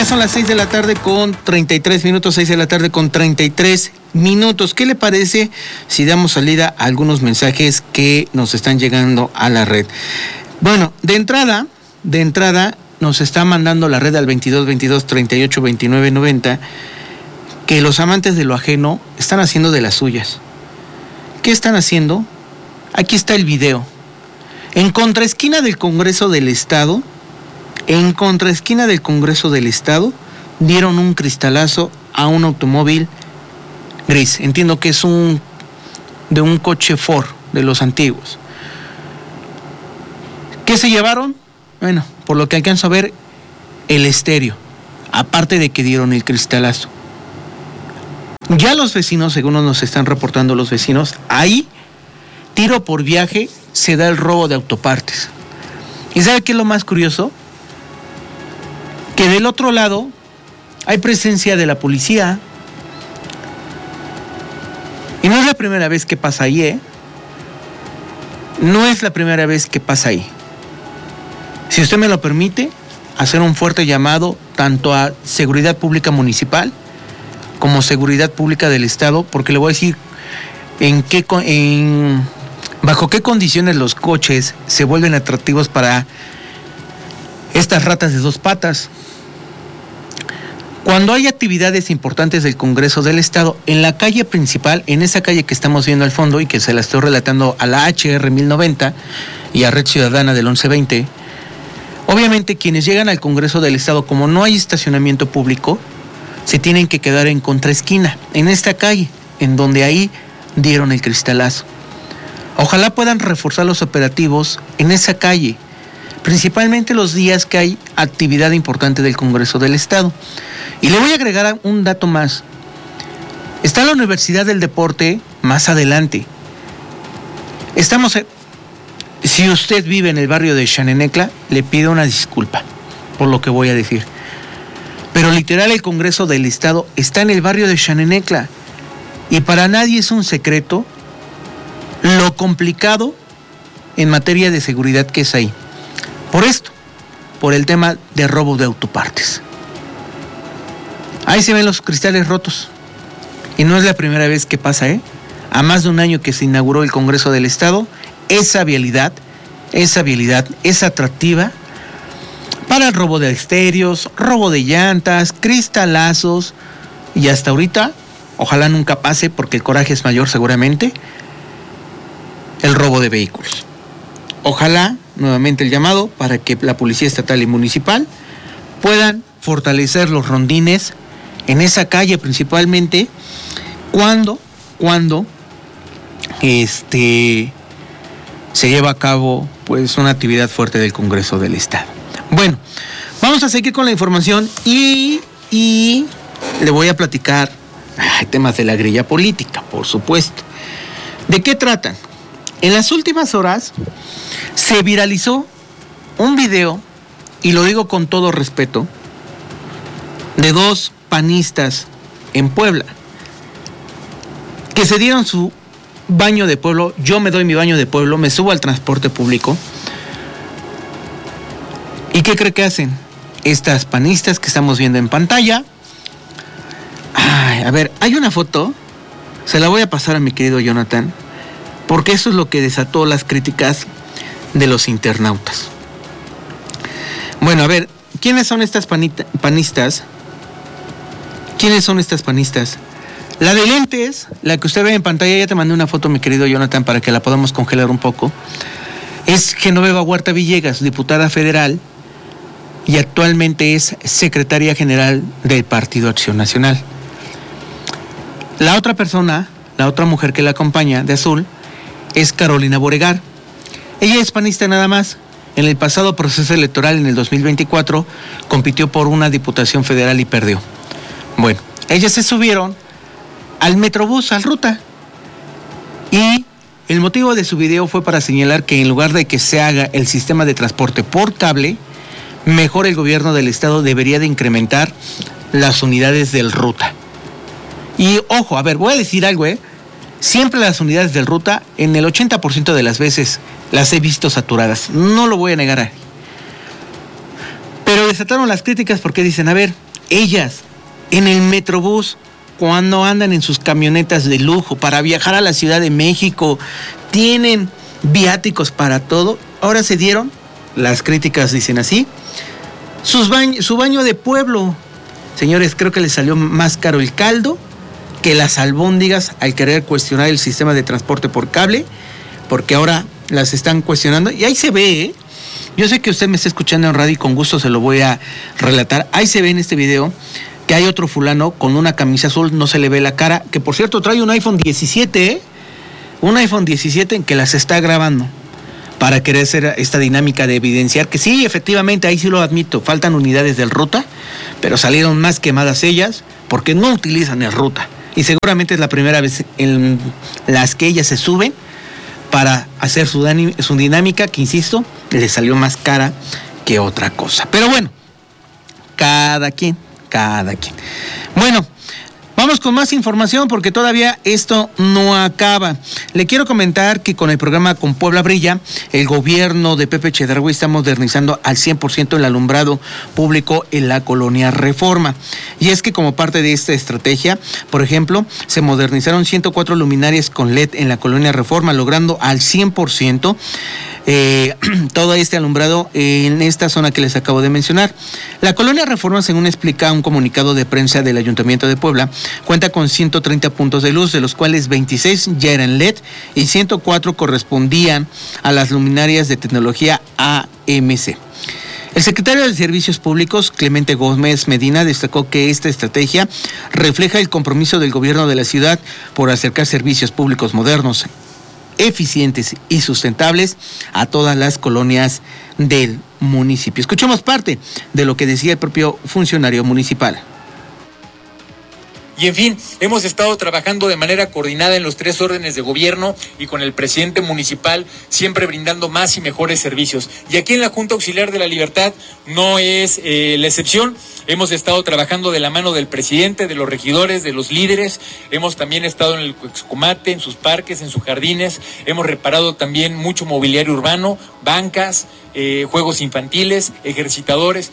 son las 6 de la tarde con 33 minutos, 6 de la tarde con 33 minutos. ¿Qué le parece si damos salida a algunos mensajes que nos están llegando a la red? Bueno, de entrada, nos está mandando la red al 22 22 38 29 90 que los amantes de lo ajeno están haciendo de las suyas. ¿Qué están haciendo? Aquí está el video. En contraesquina del Congreso del Estado, dieron un cristalazo a un automóvil gris. Entiendo que es de un coche Ford, de los antiguos. ¿Qué se llevaron? Bueno, por lo que alcanzo a ver, el estéreo, aparte de que dieron el cristalazo. Ya los vecinos, según nos están reportando los vecinos, ahí, tiro por viaje, se da el robo de autopartes. ¿Y sabe qué es lo más curioso? Que del otro lado hay presencia de la policía. Y no es la primera vez que pasa ahí, ¿eh? No es la primera vez que pasa ahí. Si usted me lo permite, hacer un fuerte llamado tanto a Seguridad Pública Municipal como Seguridad Pública del Estado, porque le voy a decir bajo qué condiciones los coches se vuelven atractivos para estas ratas de dos patas. Cuando hay actividades importantes del Congreso del Estado, en la calle principal, en esa calle que estamos viendo al fondo y que se la estoy relatando a la HR 1090 y a Red Ciudadana del 1120, obviamente quienes llegan al Congreso del Estado, como no hay estacionamiento público, se tienen que quedar en contraesquina, en esta calle, en donde ahí dieron el cristalazo. Ojalá puedan reforzar los operativos en esa calle, principalmente los días que hay actividad importante del Congreso del Estado. Y le voy a agregar un dato más. Está la Universidad del Deporte más adelante. Si usted vive en el barrio de Xanenecla, le pido una disculpa por lo que voy a decir. Pero literal el Congreso del Estado está en el barrio de Xanenecla. Y para nadie es un secreto lo complicado en materia de seguridad que es ahí. Por el tema de robo de autopartes. Ahí se ven los cristales rotos. Y no es la primera vez que pasa, ¿eh? A más de un año que se inauguró el Congreso del Estado, esa vialidad es atractiva para el robo de estéreos, robo de llantas, cristalazos, y hasta ahorita, ojalá nunca pase porque el coraje es mayor seguramente, el robo de vehículos. Ojalá, nuevamente el llamado, para que la Policía Estatal y Municipal puedan fortalecer los rondines en esa calle, principalmente cuando se lleva a cabo pues una actividad fuerte del Congreso del Estado. Bueno, vamos a seguir con la información y le voy a platicar temas de la grilla política, por supuesto. ¿De qué tratan? En las últimas horas se viralizó un video, y lo digo con todo respeto, de dos panistas en Puebla que se dieron su baño de pueblo. Yo me doy mi baño de pueblo, me subo al transporte público. ¿Y qué cree que hacen estas panistas que estamos viendo en pantalla? A ver, hay una foto, se la voy a pasar a mi querido Jonathan, porque eso es lo que desató las críticas de los internautas. Bueno, a ver, ¿quiénes son estas panistas? ¿Quiénes son estas panistas? La de lentes, la que usted ve en pantalla, ya te mandé una foto, mi querido Jonathan, para que la podamos congelar un poco. Es Genoveva Huerta Villegas, diputada federal, y actualmente es secretaria general del Partido Acción Nacional. La otra persona, la otra mujer que la acompaña, de azul, es Carolina Boregar. Ella es panista nada más. En el pasado proceso electoral, en el 2024, compitió por una diputación federal y perdió. Bueno, ellas se subieron al Metrobús, al Ruta. Y el motivo de su video fue para señalar que en lugar de que se haga el sistema de transporte por cable, mejor el gobierno del estado debería de incrementar las unidades del Ruta. Y ojo, a ver, voy a decir algo, siempre las unidades del Ruta, en el 80% de las veces, las he visto saturadas. No lo voy a negar. Pero desataron las críticas porque dicen, a ver, ellas en el Metrobús, cuando andan en sus camionetas de lujo para viajar a la Ciudad de México, tienen viáticos para todo. Ahora se dieron, las críticas dicen así, su baño de pueblo. Señores, creo que les salió más caro el caldo que las albóndigas al querer cuestionar el sistema de transporte por cable, porque ahora las están cuestionando. Y ahí se ve, ¿eh? Yo sé que usted me está escuchando en radio y con gusto se lo voy a relatar. Ahí se ve en este video que hay otro fulano con una camisa azul, no se le ve la cara, que por cierto trae un iPhone 17, ¿eh? Un iPhone 17 en que las está grabando para querer hacer esta dinámica de evidenciar que sí, efectivamente, ahí sí lo admito, faltan unidades del Ruta, pero salieron más quemadas ellas porque no utilizan el Ruta. Y seguramente es la primera vez en las que ellas se suben para hacer su dinámica, que insisto, les salió más cara que otra cosa. Pero bueno, cada quien. Bueno, vamos con más información porque todavía esto no acaba. Le quiero comentar que con el programa Con Puebla Brilla, el gobierno de Pepe Chedraui está modernizando al 100% el alumbrado público en la colonia Reforma. Y es que como parte de esta estrategia, por ejemplo, se modernizaron 104 luminarias con LED en la colonia Reforma, logrando al 100% todo este alumbrado en esta zona que les acabo de mencionar. La colonia Reforma, según explica un comunicado de prensa del Ayuntamiento de Puebla, cuenta con 130 puntos de luz, de los cuales 26 ya eran LED y 104 correspondían a las luminarias de tecnología AMC. El secretario de Servicios Públicos, Clemente Gómez Medina, destacó que esta estrategia refleja el compromiso del gobierno de la ciudad por acercar servicios públicos modernos, eficientes y sustentables a todas las colonias del municipio. Escuchemos parte de lo que decía el propio funcionario municipal. Y en fin, hemos estado trabajando de manera coordinada en los 3 órdenes de gobierno y con el presidente municipal, siempre brindando más y mejores servicios. Y aquí en la Junta Auxiliar de la Libertad no es la excepción. Hemos estado trabajando de la mano del presidente, de los regidores, de los líderes. Hemos también estado en el Excomate, en sus parques, en sus jardines. Hemos reparado también mucho mobiliario urbano, bancas, juegos infantiles, ejercitadores.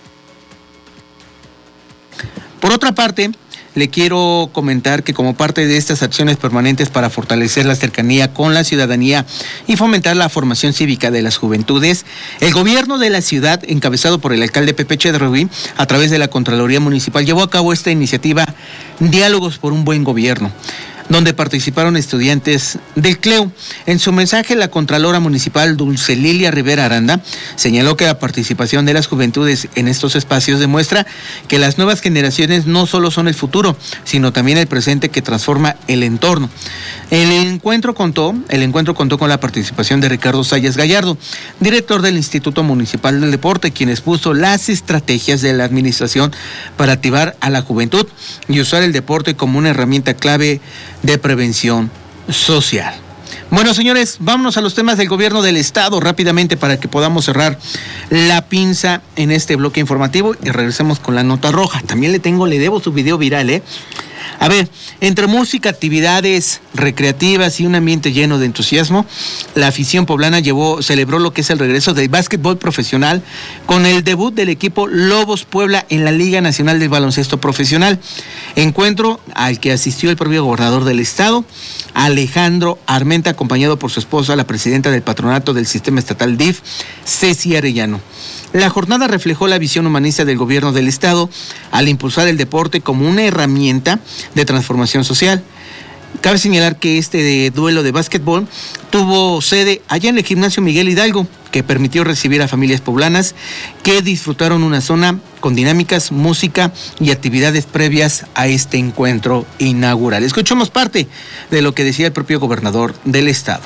Por otra parte, le quiero comentar que como parte de estas acciones permanentes para fortalecer la cercanía con la ciudadanía y fomentar la formación cívica de las juventudes, el gobierno de la ciudad, encabezado por el alcalde Pepe Chedraui, a través de la Contraloría Municipal, llevó a cabo esta iniciativa Diálogos por un Buen Gobierno, donde participaron estudiantes del CLEU. En su mensaje, la Contralora Municipal Dulce Lilia Rivera Aranda señaló que la participación de las juventudes en estos espacios demuestra que las nuevas generaciones no solo son el futuro, sino también el presente que transforma el entorno. El encuentro contó con la participación de Ricardo Sayas Gallardo, director del Instituto Municipal del Deporte, quien expuso las estrategias de la administración para activar a la juventud y usar el deporte como una herramienta clave de prevención social. Bueno, señores, vámonos a los temas del gobierno del estado rápidamente para que podamos cerrar la pinza en este bloque informativo y regresemos con la nota roja. También le debo su video viral, A ver, entre música, actividades recreativas y un ambiente lleno de entusiasmo, la afición poblana celebró lo que es el regreso del básquetbol profesional con el debut del equipo Lobos Puebla en la Liga Nacional del Baloncesto Profesional. Encuentro al que asistió el propio gobernador del estado, Alejandro Armenta, acompañado por su esposa, la presidenta del patronato del sistema estatal DIF, Ceci Arellano. La jornada reflejó la visión humanista del gobierno del estado al impulsar el deporte como una herramienta de transformación social. Cabe señalar que este duelo de básquetbol tuvo sede allá en el gimnasio Miguel Hidalgo, que permitió recibir a familias poblanas que disfrutaron una zona con dinámicas, música y actividades previas a este encuentro inaugural. Escuchamos parte de lo que decía el propio gobernador del estado.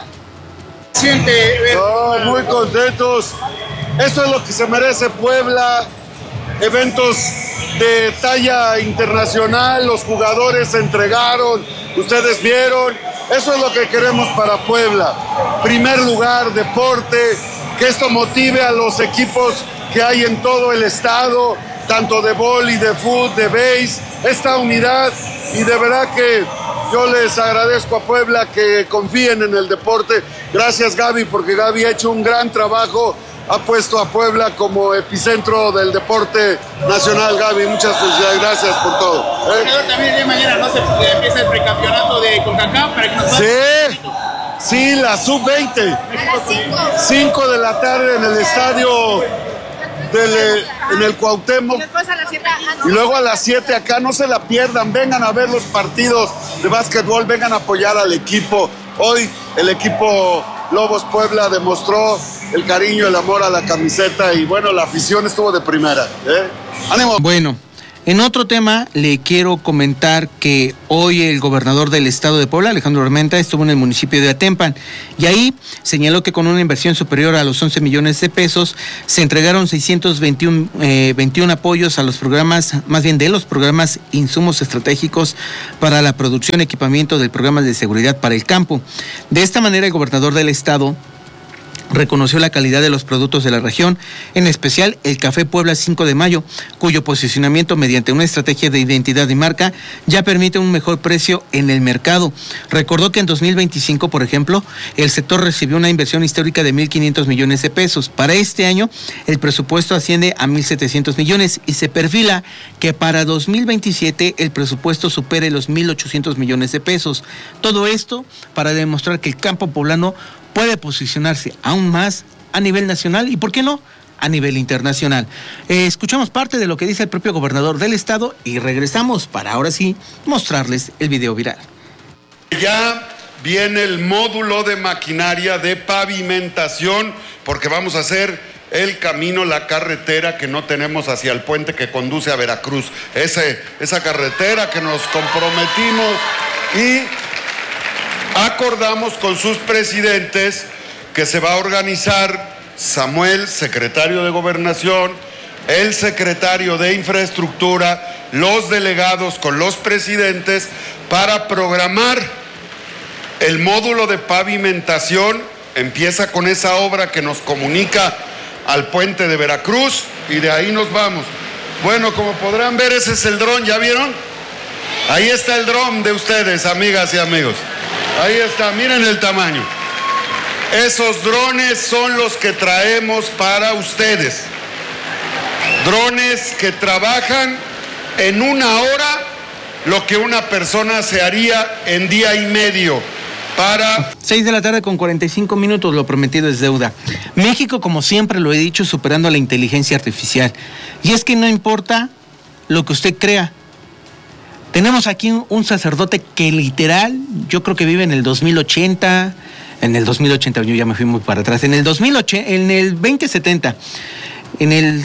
Muy contentos. Eso es lo que se merece Puebla. Eventos de talla internacional, los jugadores se entregaron, ustedes vieron. Eso es lo que queremos para Puebla. Primer lugar, deporte, que esto motive a los equipos que hay en todo el estado, tanto de vóley, de fútbol, de béis, esta unidad. Y de verdad que yo les agradezco a Puebla que confíen en el deporte. Gracias, Gaby, porque Gaby ha hecho un gran trabajo ha puesto a Puebla como epicentro del deporte nacional. Gaby, muchas felicidades, gracias por todo. También el día de mañana no se empieza el precampeonato de CONCACAF para que nos Sí, la sub-20. 5 de la tarde en el estadio en el Cuauhtémoc. Y luego a las 7 acá, no se la pierdan, vengan a ver los partidos de básquetbol, vengan a apoyar al equipo. Hoy el equipo Lobos Puebla demostró el cariño, el amor a la camiseta y bueno, la afición estuvo de primera. ¡Ánimo! Bueno, en otro tema le quiero comentar que hoy el gobernador del estado de Puebla, Alejandro Armenta, estuvo en el municipio de Atempan y ahí señaló que con una inversión superior a los 11 millones de pesos se entregaron 621 apoyos a los programas, más bien de los programas insumos estratégicos para la producción y equipamiento del programa de seguridad para el campo. De esta manera el gobernador del estado reconoció la calidad de los productos de la región, en especial el Café Puebla 5 de Mayo, cuyo posicionamiento mediante una estrategia de identidad y marca ya permite un mejor precio en el mercado. Recordó que en 2025, por ejemplo, el sector recibió una inversión histórica de 1.500 millones de pesos. Para este año, el presupuesto asciende a 1.700 millones y se perfila que para 2027 el presupuesto supere los 1.800 millones de pesos. Todo esto para demostrar que el campo poblano puede posicionarse aún más a nivel nacional y, ¿por qué no?, a nivel internacional. Escuchamos parte de lo que dice el propio gobernador del estado y regresamos para ahora sí mostrarles el video viral. Ya viene el módulo de maquinaria de pavimentación porque vamos a hacer el camino, la carretera que no tenemos hacia el puente que conduce a Veracruz. Esa carretera que nos comprometimos y acordamos con sus presidentes que se va a organizar Samuel, secretario de Gobernación, el secretario de Infraestructura, los delegados con los presidentes para programar el módulo de pavimentación. Empieza con esa obra que nos comunica al puente de Veracruz y de ahí nos vamos. Bueno, como podrán ver, ese es el dron, ¿ya vieron? Ahí está el dron de ustedes, amigas y amigos. Ahí está, miren el tamaño. Esos drones son los que traemos para ustedes. Drones que trabajan en 1 hora lo que una persona se haría en día y medio. 6 de la tarde con 45 minutos, lo prometido es deuda. México, como siempre lo he dicho, superando a la inteligencia artificial. Y es que no importa lo que usted crea. Tenemos aquí un sacerdote que literal, yo creo que vive en el 2080, yo ya me fui muy para atrás, en el 2070, en el 2080, en el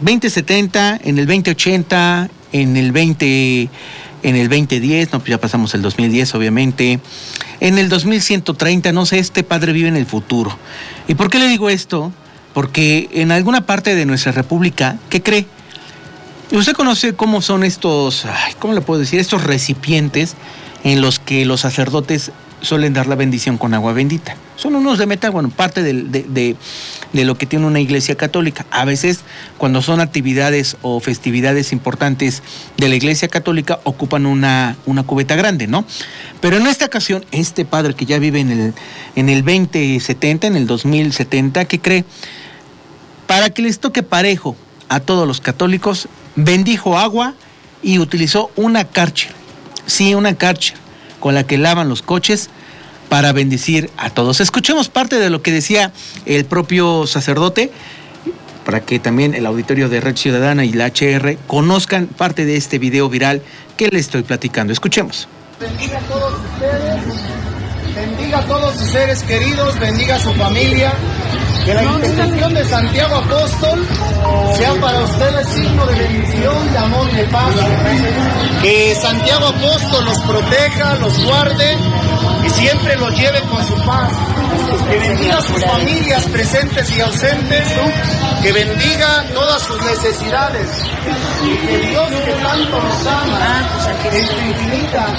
2080, en el 2010, no, pues ya pasamos el 2010 obviamente, en el 2130, no sé, este padre vive en el futuro. ¿Y por qué le digo esto? Porque en alguna parte de nuestra república, ¿qué cree? ¿Usted conoce cómo son estos, cómo le puedo decir, estos recipientes en los que los sacerdotes suelen dar la bendición con agua bendita? Son unos de metal, bueno, parte de lo que tiene una iglesia católica. A veces, cuando son actividades o festividades importantes de la iglesia católica, ocupan una cubeta grande, ¿no? Pero en esta ocasión, este padre que ya vive en el 2070, en el 2070, ¿qué cree? Para que les toque parejo a todos los católicos, bendijo agua y utilizó una Karcher. Sí, una Karcher con la que lavan los coches para bendecir a todos. Escuchemos parte de lo que decía el propio sacerdote para que también el auditorio de Red Ciudadana y la HR conozcan parte de este video viral que les estoy platicando. Escuchemos. Bendiga a todos ustedes, bendiga a todos sus seres queridos, bendiga a su familia. Que la intercesión de Santiago Apóstol sea para ustedes signo de bendición, de amor y de paz. Que Santiago Apóstol los proteja, los guarde y siempre los lleve con su paz. Que bendiga a sus familias presentes y ausentes. Que bendiga todas sus necesidades. Y que Dios que tanto nos ama, en su infinita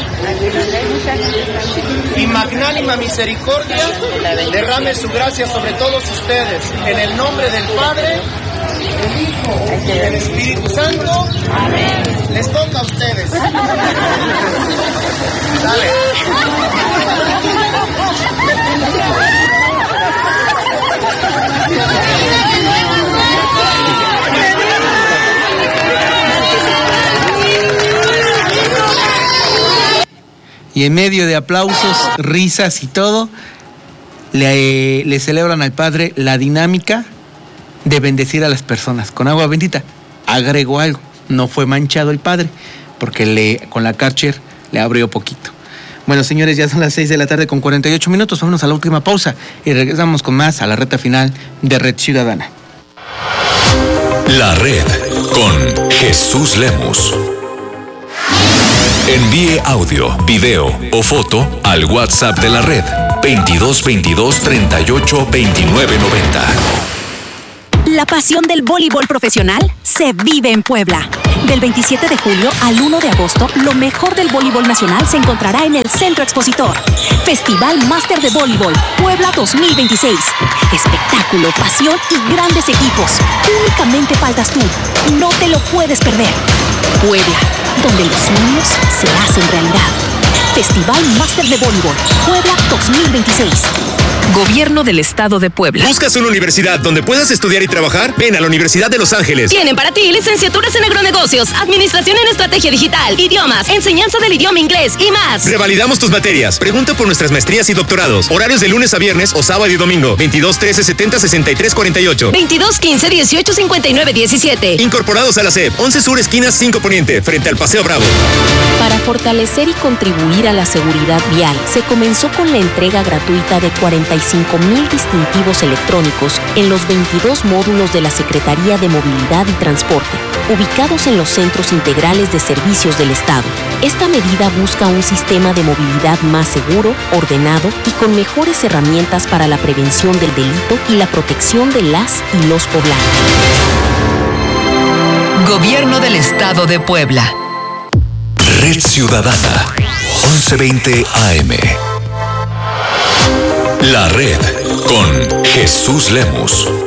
y magnánima misericordia, derrame su gracia sobre todos ustedes. En el nombre del Padre, del Hijo y del Espíritu Santo. Amén. Les toca a ustedes. Dale. Y en medio de aplausos, risas y todo, le celebran al padre la dinámica de bendecir a las personas con agua bendita. Agregó algo, no fue manchado el padre, porque con la Karcher le abrió poquito. Bueno, señores, ya son las 6 de la tarde con 48 minutos. Vámonos a la última pausa y regresamos con más a la recta final de Red Ciudadana. La Red con Jesús Lemus. Envíe audio, video o foto al WhatsApp de la Red 2222 38 29 90. La pasión del voleibol profesional se vive en Puebla. Del 27 de julio al 1 de agosto, lo mejor del voleibol nacional se encontrará en el Centro Expositor. Festival Máster de Voleibol Puebla 2026. Espectáculo, pasión y grandes equipos. Únicamente faltas tú. No te lo puedes perder. Puebla, donde los sueños se hacen realidad. Festival Máster de Voleibol Puebla 2026. Gobierno del Estado de Puebla. ¿Buscas una universidad donde puedas estudiar y trabajar? Ven a la Universidad de Los Ángeles. Tienen para ti licenciaturas en agronegocios, administración en estrategia digital, idiomas, enseñanza del idioma inglés y más. Revalidamos tus materias. Pregunta por nuestras maestrías y doctorados. Horarios de lunes a viernes o sábado y domingo. 22 13 70 63 48. 22 15 18 59 17. Incorporados a la SEP. 11 Sur, esquina 5 Poniente, frente al Paseo Bravo. Para fortalecer y contribuir a la seguridad vial, se comenzó con la entrega gratuita de 45,000 distintivos electrónicos en los 22 módulos de la Secretaría de Movilidad y Transporte, ubicados en los centros integrales de servicios del Estado. Esta medida busca un sistema de movilidad más seguro, ordenado y con mejores herramientas para la prevención del delito y la protección de las y los poblanos. Gobierno del Estado de Puebla. Red Ciudadana, 1120 AM. La Red con Jesús Lemus.